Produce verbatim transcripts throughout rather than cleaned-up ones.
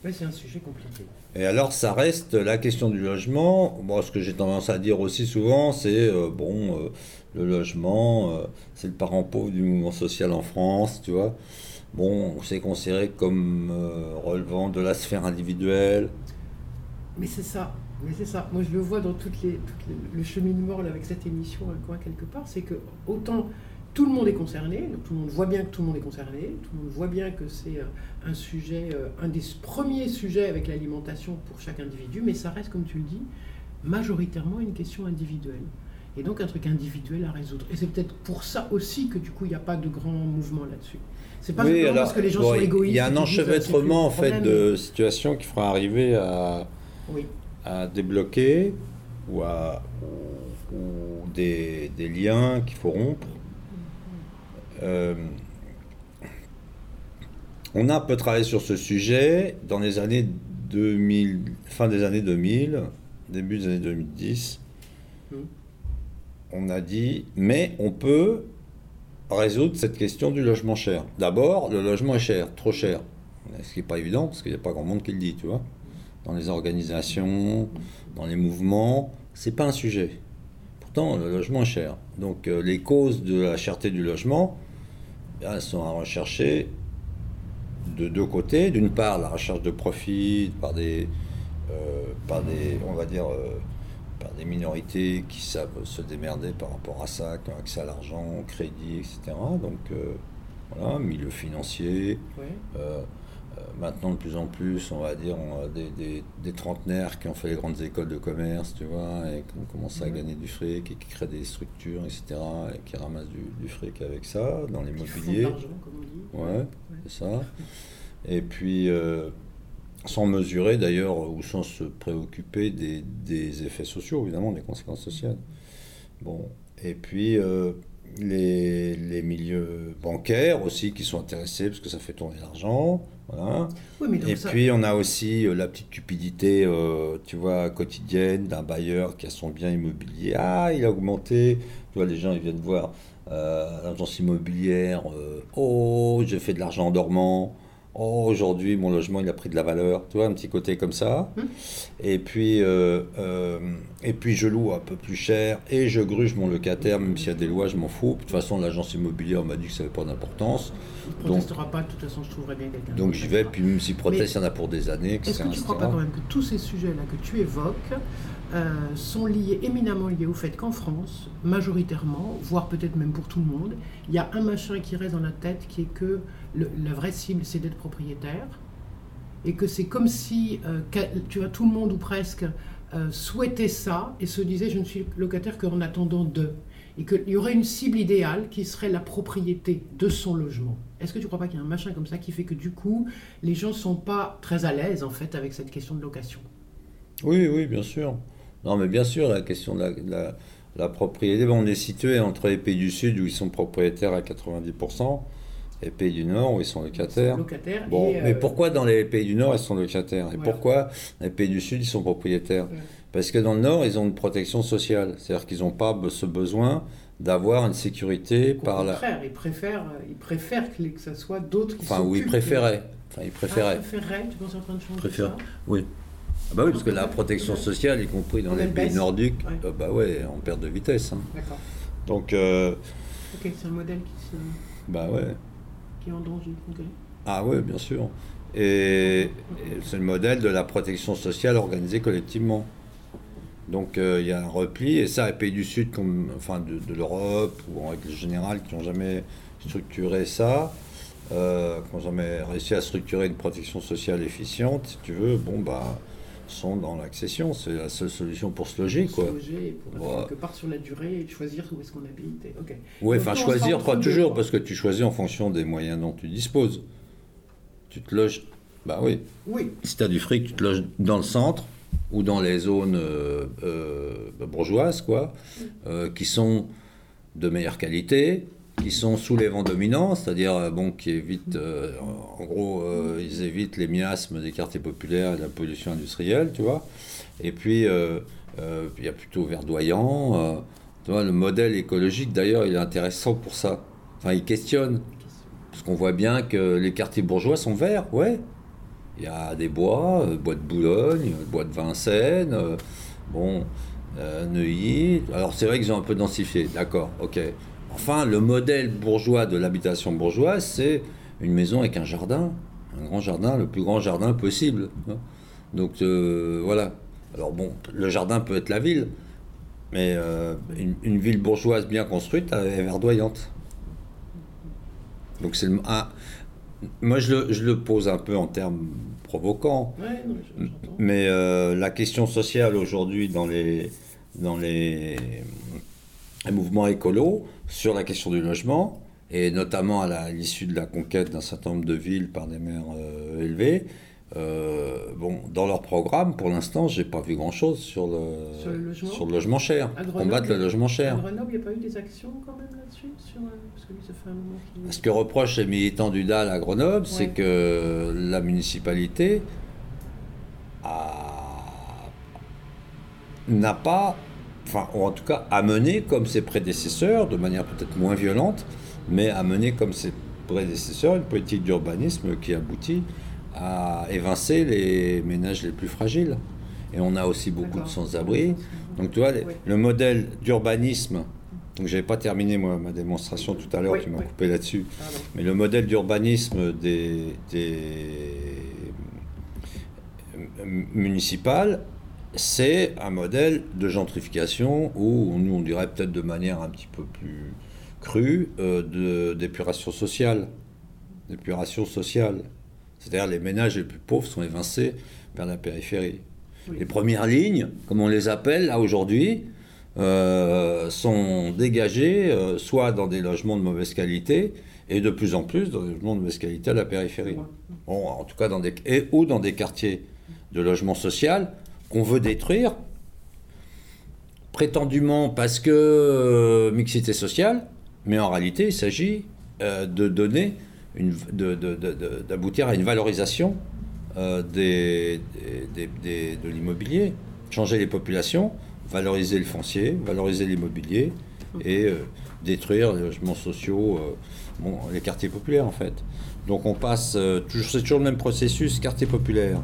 Ouais, c'est un sujet compliqué. Et alors, ça reste la question du logement. Bon, ce que j'ai tendance à dire aussi souvent, c'est euh, bon, euh, le logement, euh, c'est le parent pauvre du mouvement social en France, tu vois. Bon, c'est considéré comme euh, relevant de la sphère individuelle. Mais c'est ça, mais c'est ça. Moi, je le vois dans toutes les, toutes les- le cheminement là, avec cette émission, un coin quelque part, c'est que autant tout le monde est concerné, donc tout le monde voit bien que tout le monde est concerné, tout le monde voit bien que c'est euh, un sujet, euh, un des premiers sujets avec l'alimentation pour chaque individu, mais ça reste, comme tu le dis, majoritairement une question individuelle. Et donc un truc individuel à résoudre. Et c'est peut-être pour ça aussi que du coup, il n'y a pas de grand mouvement là-dessus. C'est pas Oui, simplement alors, parce que les gens bon, sont il y égoïstes a et un qu'ils disent, euh, c'est plus enchevêtrement mon en fait problème. de situations qui fera arriver à, Oui. à débloquer ou, à, ou, ou des, des liens qu'il faut rompre. Euh, on a un peu travaillé sur ce sujet dans les années deux mille, fin des années deux mille, début des années deux mille dix. Mm. On a dit, mais on peut résoudre cette question du logement cher. D'abord, le logement est cher, trop cher. Ce qui n'est pas évident, parce qu'il n'y a pas grand monde qui le dit, tu vois. Dans les organisations, dans les mouvements, c'est pas un sujet. Pourtant, le logement est cher. Donc, euh, les causes de la cherté du logement, bien, elles sont à rechercher de deux côtés. D'une part, la recherche de profit par des, euh, par des, on va dire, euh, par des minorités qui savent se démerder par rapport à ça, qui ont accès à l'argent, au crédit, et cetera. Donc, euh, voilà, milieu financier. Ouais. Euh, euh, maintenant, de plus en plus, on va dire, on a des, des, des trentenaires qui ont fait les grandes écoles de commerce, tu vois, et qui ont commencé à gagner du fric, et qui créent des structures, et cetera, et qui ramassent du, du fric avec ça, dans Qui font de l'immobilier. l'argent, comme on dit. Ouais, c'est ça. Et puis, euh, sans mesurer d'ailleurs, ou sans se préoccuper des, des effets sociaux, évidemment, des conséquences sociales. Bon, et puis euh, les, les milieux bancaires aussi qui sont intéressés parce que ça fait tourner l'argent, voilà. Oui, mais donc Et ça, puis on a aussi euh, la petite cupidité, euh, tu vois, quotidienne d'un bailleur qui a son bien immobilier. Ah, il a augmenté. Tu vois, les gens ils viennent voir euh, l'agence immobilière. euh, oh, j'ai fait de l'argent en dormant. Oh, aujourd'hui mon logement il a pris de la valeur. Tu vois, un petit côté comme ça. Hum. Et puis, euh, euh, et puis je loue un peu plus cher et je gruge mon locataire, même s'il y a des lois, je m'en fous. De toute façon, l'agence immobilière m'a dit que ça n'avait pas d'importance. il ne Donc, protestera pas, de toute façon, je trouverai bien quelqu'un. donc d'autre, j'y vais, et cetera. puis même s'il proteste, Mais il y en a pour des années, est-ce et cetera que tu ne crois pas et cetera. quand même que tous ces sujets-là que tu évoques euh, sont liés, éminemment liés au fait qu'en France, majoritairement, voire peut-être même pour tout le monde, il y a un machin qui reste dans la tête qui est que le- la vraie cible, c'est d'être propriétaire. Et que c'est comme si, euh, qu'a- tu vois, tout le monde ou presque euh, souhaitait ça et se disait je ne suis locataire qu'en attendant de. Et qu'il y aurait une cible idéale qui serait la propriété de son logement. Est-ce que tu ne crois pas qu'il y a un machin comme ça qui fait que du coup, les gens ne sont pas très à l'aise en fait avec cette question de location? Oui, oui, bien sûr. Non, mais bien sûr, la question de la, de la- la propriété, bon, on est situé entre les pays du Sud où ils sont propriétaires à quatre-vingt-dix pour cent et les pays du Nord où ils sont locataires. Locataire Bon, et, mais euh, pourquoi dans les pays du Nord ils sont locataires? Et Voilà. pourquoi dans les pays du Sud ils sont propriétaires? Ouais. Parce que dans le Nord ils ont une protection sociale. C'est-à-dire qu'ils n'ont pas be- ce besoin d'avoir une sécurité Au par la... contraire, ils préfèrent, ils préfèrent que, les- que ça soit d'autres qui Enfin, où ils s'occupent. préféraient. Enfin, ils Ah, préféraient. préféraient, tu penses en train de changer Préfèrent. ça? Oui. Ah bah oui, parce que la protection sociale, y compris dans les Elle pays baisse. nordiques, Ouais. euh, bah ouais, on perd de vitesse. hein. D'accord. Donc, euh, Ok, c'est un modèle qui, se, bah ouais. qui est en danger. Ok. Ah ouais, bien sûr. Et, et c'est le modèle de la protection sociale organisée collectivement. Donc euh, il y a un repli, et ça, les pays du Sud, comme, enfin de, de l'Europe, ou en règle générale, qui n'ont jamais structuré ça, euh, qui n'ont jamais réussi à structurer une protection sociale efficiente, si tu veux, bon, bah, sont dans l'accession. C'est la seule solution pour se loger, Pour quoi. se loger et pour être Voilà. quelque part sur la durée et de choisir où est-ce qu'on habite. Et, ok. Oui, Donc, enfin, nous, on choisir, sera pas entre deux, toujours, quoi. parce que tu choisis en fonction des moyens dont tu disposes. Tu te loges, bah oui, Oui, si tu as du fric, tu te loges dans le centre ou dans les zones euh, euh, bourgeoises, quoi, euh, qui sont de meilleure qualité, qui sont sous les vents dominants, c'est-à-dire euh, bon, qui évitent, euh, en gros, euh, ils évitent les miasmes des quartiers populaires et de la pollution industrielle, tu vois. Et puis, euh, euh, il y a plutôt verdoyant. euh, tu vois, le modèle écologique, d'ailleurs, il est intéressant pour ça. Enfin, il questionne, parce qu'on voit bien que les quartiers bourgeois sont verts, ouais. Il y a des bois, euh, bois de Boulogne, euh, bois de Vincennes, euh, bon, euh, Neuilly. Alors c'est vrai qu'ils ont un peu densifié, d'accord, ok. Enfin, le modèle bourgeois de l'habitation bourgeoise, c'est une maison avec un jardin, un grand jardin, le plus grand jardin possible. Hein. Donc euh, voilà. Alors bon, le jardin peut être la ville, mais euh, une, une ville bourgeoise bien construite, elle est verdoyante. Donc c'est le, un, moi je le, je le pose un peu en termes provoquants, Ouais, non, je- j'entends. mais euh, la question sociale aujourd'hui dans les, dans les, les mouvements écolos sur la question du logement, et notamment à la- à l'issue de la conquête d'un certain nombre de villes par des maires euh, élevés, euh, bon, dans leur programme, pour l'instant, j'ai pas vu grand-chose sur le, Sur le logement sur le logement cher, À Grenoble, combattre le logement À cher. Grenoble, il n'y a pas eu des actions quand même là-dessus sur, euh, parce que lui, ça fait un moment qu'il... Ce que reprochent les militants du D A L à Grenoble, c'est Ouais. que la municipalité a- n'a pas, enfin, ou en tout cas, a mené comme ses prédécesseurs, de manière peut-être moins violente, mais a mené comme ses prédécesseurs une politique d'urbanisme qui aboutit à évincer les ménages les plus fragiles. Et on a aussi beaucoup de D'accord. sans-abri. Donc tu vois, les- Oui. le modèle d'urbanisme, donc j'avais pas terminé moi ma démonstration tout à l'heure, Oui, tu m'as oui. coupé là-dessus, Pardon. mais le modèle d'urbanisme des, des euh, municipales, c'est un modèle de gentrification où nous on dirait peut-être de manière un petit peu plus crue euh, de d'épuration sociale, d'épuration sociale. C'est-à-dire les ménages les plus pauvres sont évincés vers la périphérie. Oui. Les premières lignes, comme on les appelle là aujourd'hui, euh, sont dégagées euh, soit dans des logements de mauvaise qualité et de plus en plus dans des logements de mauvaise qualité à la périphérie. Ouais. Bon, en tout cas dans des et, ou dans des quartiers de logement social qu'on veut détruire prétendument parce que euh, mixité sociale, mais en réalité il s'agit euh, de donner une, de, de, de, de, d'aboutir à une valorisation euh, des, des, des, de l'immobilier, changer les populations, valoriser le foncier, valoriser l'immobilier et euh, détruire les logements sociaux, euh, bon, les quartiers populaires en fait. Donc on passe, euh, toujours, c'est toujours le même processus, quartier populaire,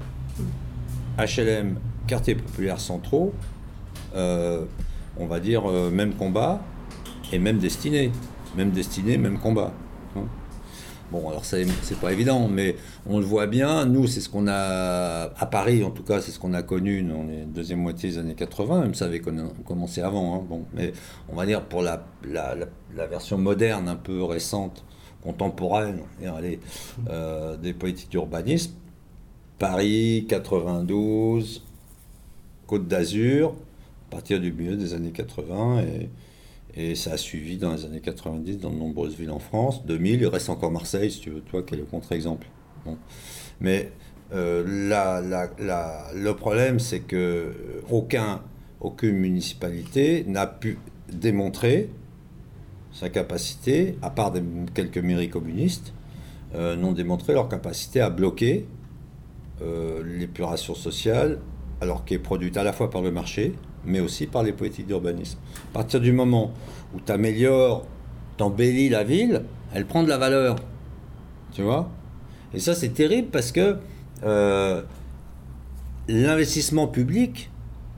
H L M, quartier populaire centraux, euh, on va dire euh, même combat et même destinée, même destinée, même combat. Hein. Bon, alors c'est, c'est pas évident, mais on le voit bien. Nous, c'est ce qu'on a à Paris, en tout cas, c'est ce qu'on a connu dans les deuxième moitié des années quatre-vingts. Même ça avait con- commencé avant. Hein, bon, mais on va dire pour la, la, la, la version moderne, un peu récente, contemporaine, on va dire, allez, euh, des politiques d'urbanisme. Paris, quatre-vingt-douze, Côte d'Azur, à partir du milieu des années quatre-vingts, et, et ça a suivi dans les années quatre-vingt-dix dans de nombreuses villes en France. deux mille, il reste encore Marseille, si tu veux, toi, qui est le contre-exemple. Bon. Mais euh, la, la, la, le problème, c'est que aucun, aucune municipalité n'a pu démontrer sa capacité, à part des, quelques mairies communistes, euh, n'ont démontré leur capacité à bloquer euh, l'épuration sociale, alors qui est produite à la fois par le marché, mais aussi par les politiques d'urbanisme. À partir du moment où tu améliores, tu embellis la ville, elle prend de la valeur. Tu vois ? Et ça, c'est terrible parce que euh, l'investissement public,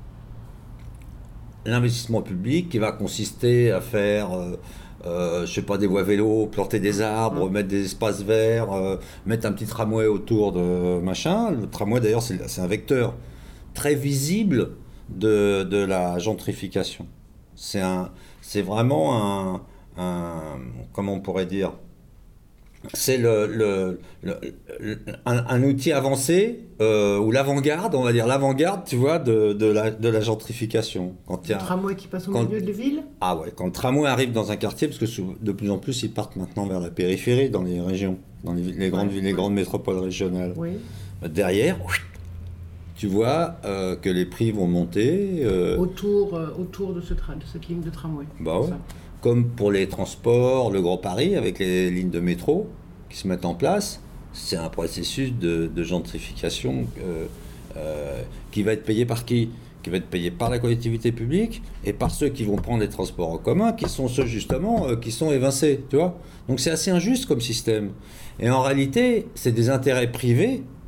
l'investissement public qui va consister à faire, euh, euh, je sais pas, des voies vélos, planter des arbres, mmh. mettre des espaces verts, euh, mettre un petit tramway autour de machin. Le tramway, d'ailleurs, c'est, c'est un vecteur très visible de, de la gentrification. C'est, un, c'est vraiment un, un, comment on pourrait dire, c'est le, le, le, le un, un outil avancé, euh, ou l'avant-garde, on va dire l'avant-garde, tu vois, de, de, la, de la gentrification. Quand il y a, le tramway qui passe au quand, milieu de la ville. Ah ouais, quand le tramway arrive dans un quartier, parce que sous, de plus en plus ils partent maintenant vers la périphérie, dans les régions, dans les, les grandes ouais, villes, les ouais. grandes métropoles régionales. Oui. Derrière, tu vois euh, que les prix vont monter. Euh, autour, euh, autour de, ce tra- de cette ligne de tramway. Bah ouais. Comme pour les transports, le Grand Paris, avec les lignes de métro qui se mettent en place, c'est un processus de, de gentrification euh, euh, qui va être payé par qui ? Qui va être payé par la collectivité publique et par ceux qui vont prendre les transports en commun, qui sont ceux justement euh, qui sont évincés, tu vois ? Donc c'est assez injuste comme système. Et en réalité, c'est des intérêts privés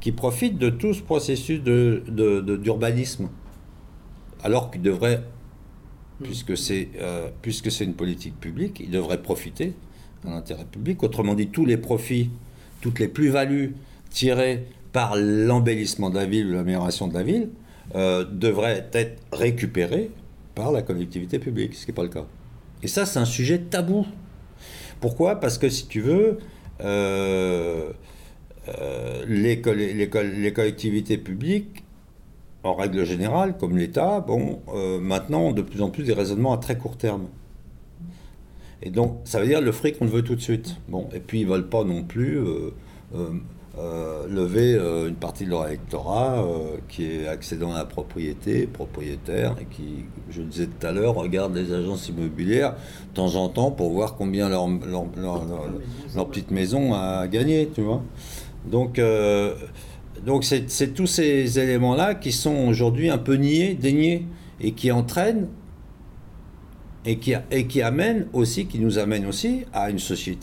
qui profitent de tout ce processus de, de, de, d'urbanisme. Alors qu'ils devraient, mmh. puisque, c'est, euh, puisque c'est une politique publique, ils devraient profiter de l'intérêt public. Autrement dit, tous les profits, toutes les plus-values tirées par l'embellissement de la ville ou l'amélioration de la ville euh, devraient être récupérés par la collectivité publique, ce qui n'est pas le cas. Et ça, c'est un sujet tabou. Pourquoi ? Parce que, si tu veux, euh, euh, les, les, les, les collectivités publiques, en règle générale, comme l'État, bon, euh, maintenant, ont de plus en plus des raisonnements à très court terme. Et donc, ça veut dire le fric, on le veut tout de suite. Bon, et puis, ils ne veulent pas non plus euh, euh, euh, lever euh, une partie de leur électorat euh, qui est accédant à la propriété, propriétaire, et qui, je le disais tout à l'heure, regarde les agences immobilières de temps en temps pour voir combien leur, leur, leur, leur, leur petite maison a gagné, tu vois. Donc, euh, donc c'est, c'est tous ces éléments-là qui sont aujourd'hui un peu niés, déniés, et qui entraînent, et qui, et qui amènent aussi, qui nous amènent aussi à une société